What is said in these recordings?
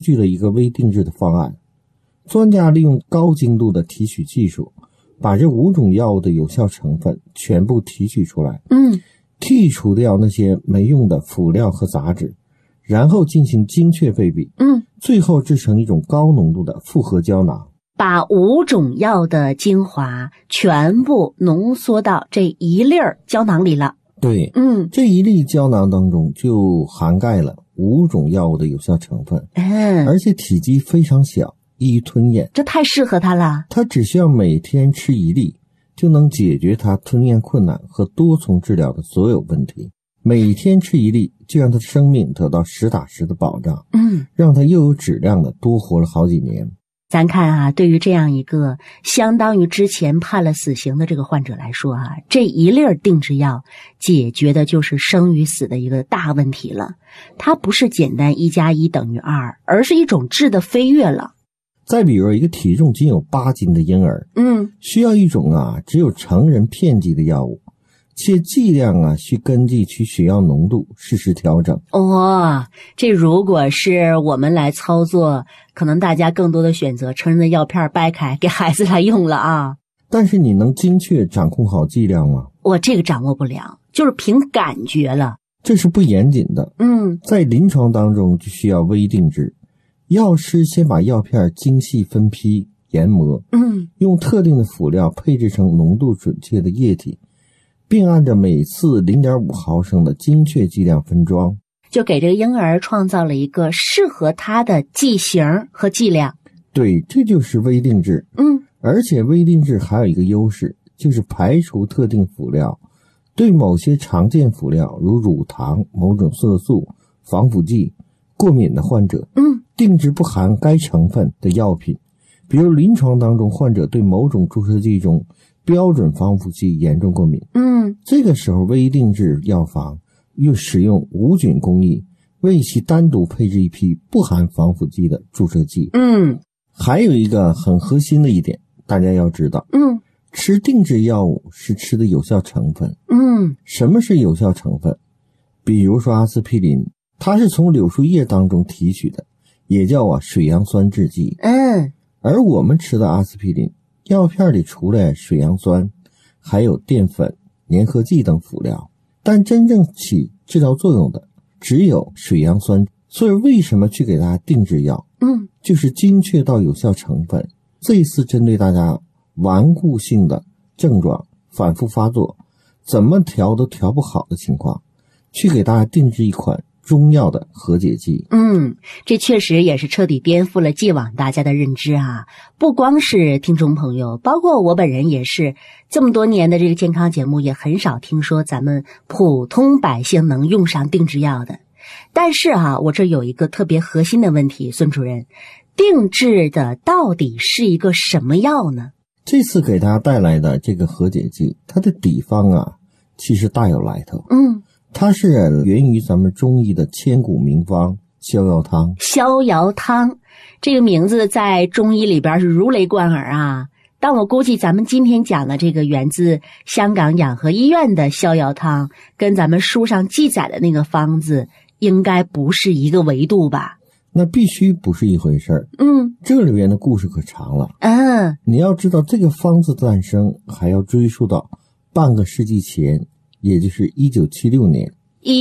具了一个微定制的方案。专家利用高精度的提取技术，把这5种药物的有效成分全部提取出来，剔除掉那些没用的辅料和杂质，然后进行精确配比，最后制成一种高浓度的复合胶囊， 把5种药的精华全部浓缩到这一粒胶囊里了。 对，这一粒胶囊当中就涵盖了5种药物的有效成分，而且体积非常小，易于吞咽， 这太适合他了。 他只需要每天吃1粒，就能解决他吞咽困难和多重治疗的所有问题。每天吃1粒，就让他的生命得到实打实的保障，让他又有质量的多活了好几年。 咱看啊，对于这样一个相当于之前判了死刑的这个患者来说啊，这一粒定制药解决的就是生与死的一个大问题了。它不是简单1+1等于2，而是一种质的飞跃了。 再比如一个体重仅有8斤的婴儿，需要一种只有成人片剂的药物，且剂量需根据其血药浓度适时调整。 这如果是我们来操作，可能大家更多的选择成人的药片掰开给孩子来用了啊。 但是你能精确掌控好剂量吗？ 我这个掌握不了，就是凭感觉了。 这是不严谨的。在临床当中就需要微定制，药师先把药片精细分批研磨，用特定的辅料配制成浓度准确的液体，并按照每次 0.5 毫升的精确剂量分装， 就给这个婴儿创造了一个适合他的剂型和剂量。 对，这就是微定制。而且微定制还有一个优势，就是排除特定辅料，对某些常见辅料如乳糖、某种色素、防腐剂过敏的患者，定制不含该成分的药品。比如临床当中患者对某种注射剂中标准防腐剂严重过敏，这个时候微定制药房又使用无菌工艺为其单独配置一批不含防腐剂的注射剂。还有一个很核心的一点，大家要知道，吃定制药物是吃的有效成分。什么是有效成分？比如说阿司匹林，它是从柳树叶当中提取的，也叫水杨酸制剂。而我们吃的阿司匹林药片里除了水杨酸，还有淀粉、粘合剂等辅料，但真正起治疗作用的只有水杨酸。所以为什么去给大家定制药？就是精确到有效成分。这一次针对大家顽固性的症状反复发作，怎么调都调不好的情况，去给大家定制一款中药的和解剂。 这确实也是彻底颠覆了既往大家的认知啊！不光是听众朋友，包括我本人也是，这么多年的这个健康节目也很少听说咱们普通百姓能用上定制药的。但是我这有一个特别核心的问题，孙主任，定制的到底是一个什么药呢？ 这次给大家带来的这个和解剂，它的底方其实大有来头。它是源于咱们中医的千古名方逍遥汤。 逍遥汤这个名字在中医里边是如雷贯耳啊，但我估计咱们今天讲的这个源自香港养和医院的逍遥汤，跟咱们书上记载的那个方子应该不是一个维度吧？ 那必须不是一回事儿。这里边的故事可长了。你要知道这个方子诞生还要追溯到半个世纪前，也就是1976年。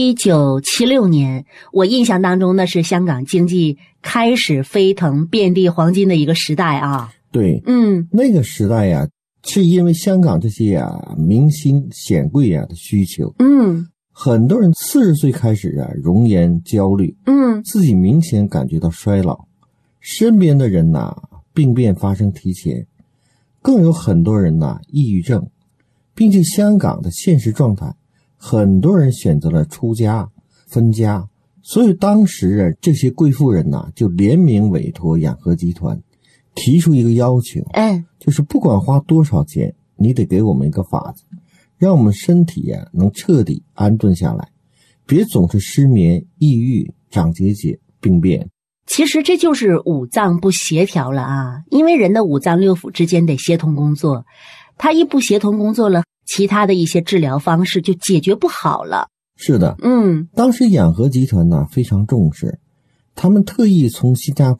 1976年，我印象当中那是香港经济开始飞腾遍地黄金的一个时代啊。 对，那个时代是因为香港这些明星显贵的需求。很多人40岁开始容颜焦虑，自己明显感觉到衰老，身边的人病变发生提前，更有很多人抑郁症，并且香港的现实状态，很多人选择了出家分家，所以当时这些贵妇人就联名委托养和集团，提出一个要求，就是不管花多少钱，你得给我们一个法子，让我们身体能彻底安顿下来，别总是失眠、抑郁、长结节、病变。 其实这就是五脏不协调了啊，因为人的五脏六腑之间得协同工作，它一不协同工作了，其他的一些治疗方式就解决不好了。 是的，当时养和集团非常重视， 他们特意从新加